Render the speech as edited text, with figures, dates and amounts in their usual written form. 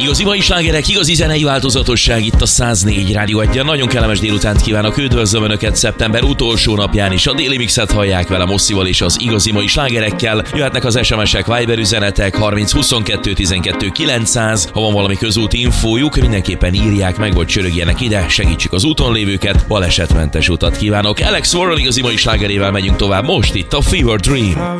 Igazi mai slágerek, igazi zenei változatosság itt a 104 Rádió 1-en. Nagyon kellemes délutánt kívánok, üdvözlöm Önöket szeptember utolsó napján is. A Déli Mixet hallják vele Mosszival és az igazi mai slágerekkel. Jöhetnek az SMS-ek, Viber üzenetek 30 22 12 900. Ha van valami közúti infójuk, mindenképpen írják meg, vagy csörögjenek ide, segítsük az úton lévőket. Balesetmentes utat kívánok. Alex Warren igazi mai slágerével megyünk tovább most itt a Fever Dream.